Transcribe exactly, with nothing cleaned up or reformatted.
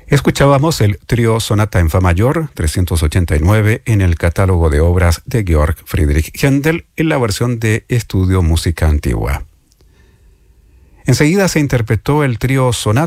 Escuchábamos el trío Sonata en Fa mayor trescientos ochenta y nueve en el catálogo de obras de Georg Friedrich Händel en la versión de Estudio Música Antigua. Enseguida se interpretó el trío Sonata